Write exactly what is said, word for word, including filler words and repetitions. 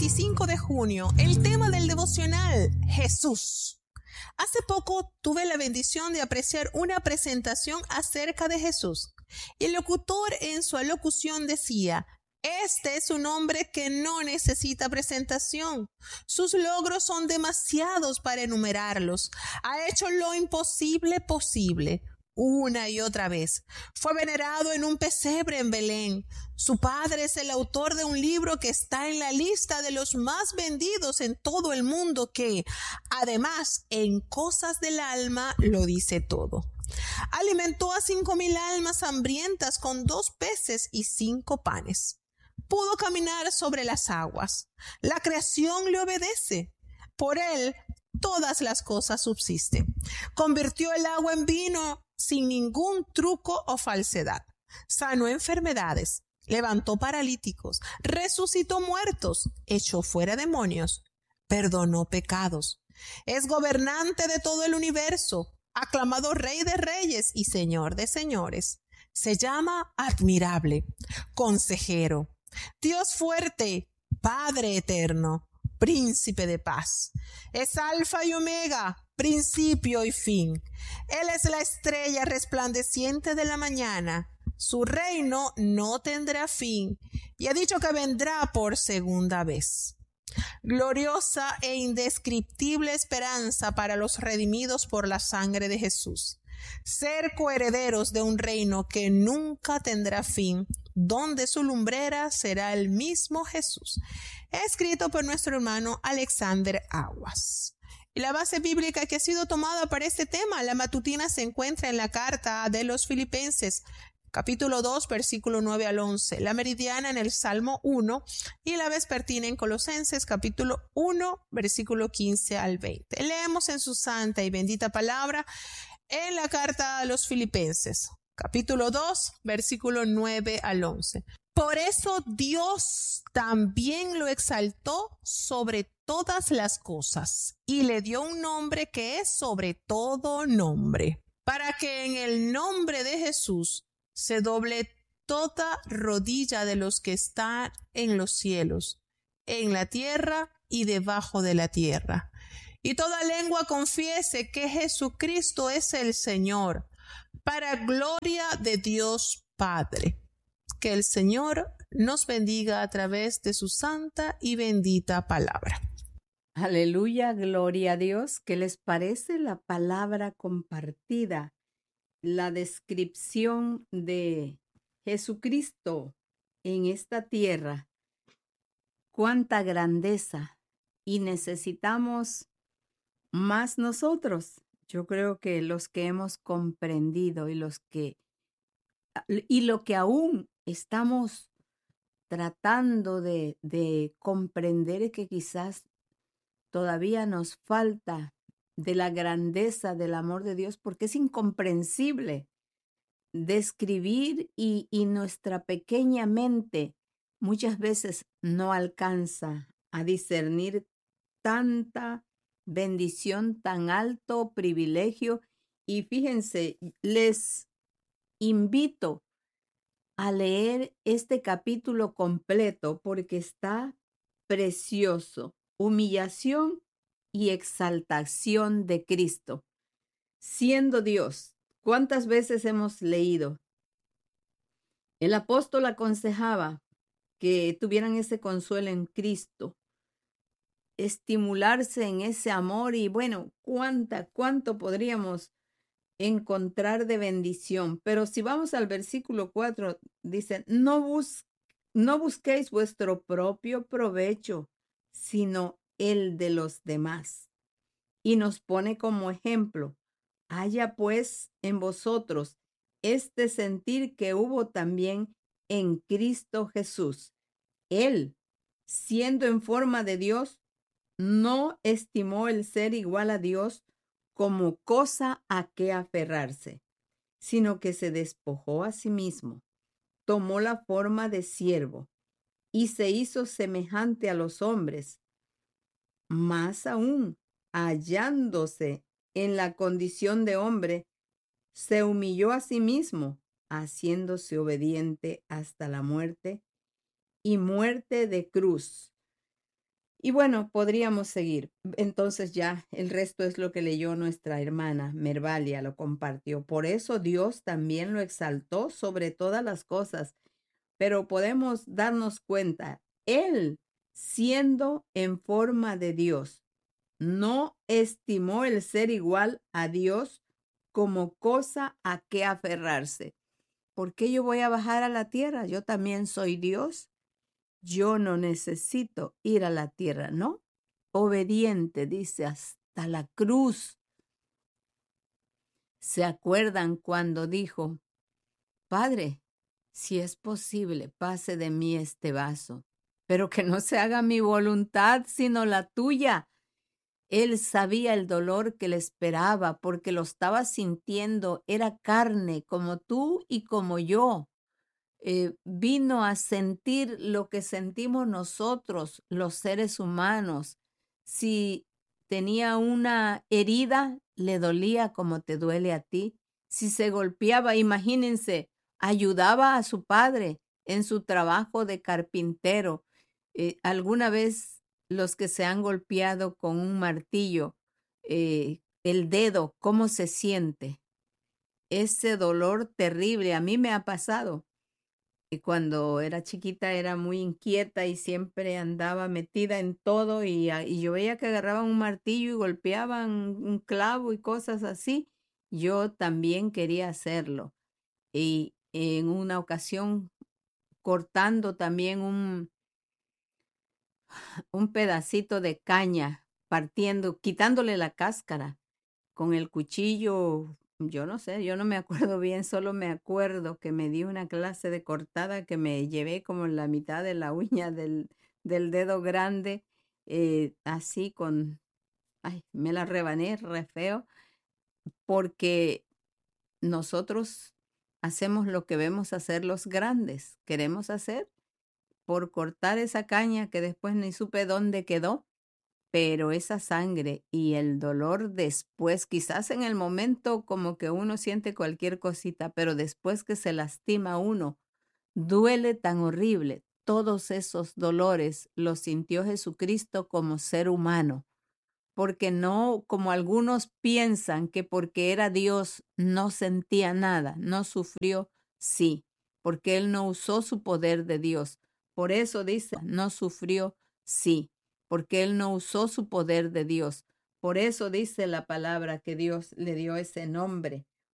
veinticinco de junio, el tema del devocional, Jesús. Hace poco tuve la bendición de apreciar una presentación acerca de Jesús. El locutor en su alocución decía: este es un hombre que no necesita presentación. Sus logros son demasiados para enumerarlos. Ha hecho lo imposible posible. Una y otra vez. Fue venerado en un pesebre en Belén. Su padre es el autor de un libro que está en la lista de los más vendidos en todo el mundo, que, además, en cosas del alma lo dice todo. Alimentó a cinco mil almas hambrientas con dos peces y cinco panes. Pudo caminar sobre las aguas. La creación le obedece. Por él, todas las cosas subsisten. Convirtió el agua en vino sin ningún truco o falsedad. Sanó enfermedades, levantó paralíticos, resucitó muertos, echó fuera demonios, perdonó pecados. Es gobernante de todo el universo, aclamado Rey de Reyes y Señor de Señores. Se llama admirable, consejero, Dios fuerte, Padre eterno, príncipe de paz. Es alfa y omega, principio y fin. Él es la estrella resplandeciente de la mañana. Su reino no tendrá fin y ha dicho que vendrá por segunda vez. Gloriosa e indescriptible esperanza para los redimidos por la sangre de Jesús. Ser coherederos de un reino que nunca tendrá fin, donde su lumbrera será el mismo Jesús. Escrito por nuestro hermano Alexander Aguas. Y la base bíblica que ha sido tomada para este tema, la matutina, se encuentra en la carta de los Filipenses, capítulo dos, versículo nueve al once, la meridiana en el Salmo uno y la vespertina en Colosenses, capítulo uno, versículo quince al veinte. Leemos en su santa y bendita palabra en la carta a los Filipenses, capítulo dos, versículo nueve al once. Por eso Dios también lo exaltó sobre todas las cosas y le dio un nombre que es sobre todo nombre, para que en el nombre de Jesús se doble toda rodilla de los que están en los cielos, en la tierra y debajo de la tierra, y toda lengua confiese que Jesucristo es el Señor, para gloria de Dios Padre. Que el Señor nos bendiga a través de su santa y bendita palabra. Aleluya, gloria a Dios. ¿Qué les parece la palabra compartida? La descripción de Jesucristo en esta tierra. Cuánta grandeza, y necesitamos más nosotros. Yo creo que los que hemos comprendido y los que y lo que aún estamos tratando de, de comprender es que quizás todavía nos falta de la grandeza del amor de Dios, porque es incomprensible describir y, y nuestra pequeña mente muchas veces no alcanza a discernir tanta bendición, tan alto privilegio. Y fíjense, les invito a leer este capítulo completo porque está precioso. Humillación y exaltación de Cristo, siendo Dios. ¿Cuántas veces hemos leído? El apóstol aconsejaba que tuvieran ese consuelo en Cristo, estimularse en ese amor, y bueno, cuánta, cuánto podríamos encontrar de bendición. Pero si vamos al versículo cuatro, dice, no, bus no busquéis vuestro propio provecho, sino el de los demás. Y nos pone como ejemplo, haya pues en vosotros este sentir que hubo también en Cristo Jesús. Él, siendo en forma de Dios, no estimó el ser igual a Dios como cosa a que aferrarse, sino que se despojó a sí mismo, tomó la forma de siervo y se hizo semejante a los hombres. Más aún, hallándose en la condición de hombre, se humilló a sí mismo, haciéndose obediente hasta la muerte y muerte de cruz. Y bueno, podríamos seguir. Entonces ya el resto es lo que leyó nuestra hermana Mervalia, lo compartió. Por eso Dios también lo exaltó sobre todas las cosas. Pero podemos darnos cuenta, Él, siendo en forma de Dios, no estimó el ser igual a Dios como cosa a que aferrarse. ¿Por qué yo voy a bajar a la tierra? Yo también soy Dios. Yo no necesito ir a la tierra, ¿no? Obediente, dice, hasta la cruz. ¿Se acuerdan cuando dijo, Padre, si es posible, pase de mí este vaso, pero que no se haga mi voluntad, sino la tuya? Él sabía el dolor que le esperaba porque lo estaba sintiendo, era carne como tú y como yo. Eh, vino a sentir lo que sentimos nosotros, los seres humanos. Si tenía una herida, le dolía como te duele a ti. Si se golpeaba, imagínense, ayudaba a su padre en su trabajo de carpintero. Eh, alguna vez los que se han golpeado con un martillo, eh, el dedo, ¿cómo se siente? Ese dolor terrible, a mí me ha pasado. Y cuando era chiquita era muy inquieta y siempre andaba metida en todo y, a- y yo veía que agarraban un martillo y golpeaban un clavo y cosas así. Yo también quería hacerlo. Y en una ocasión cortando también un, un pedacito de caña, partiendo, quitándole la cáscara con el cuchillo, yo no sé, yo no me acuerdo bien, solo me acuerdo que me di una clase de cortada que me llevé como en la mitad de la uña del, del dedo grande, eh, así con, ay, me la rebané re feo, porque nosotros hacemos lo que vemos hacer los grandes, queremos hacer por cortar esa caña que después ni supe dónde quedó, pero esa sangre y el dolor después, quizás en el momento como que uno siente cualquier cosita, pero después que se lastima uno, duele tan horrible. Todos esos dolores los sintió Jesucristo como ser humano, porque no, como algunos piensan que porque era Dios no sentía nada, no sufrió, sí, porque Él no usó su poder de Dios. Por eso dice, no sufrió, sí, porque Él no usó su poder de Dios. Por eso dice la palabra que Dios le dio ese nombre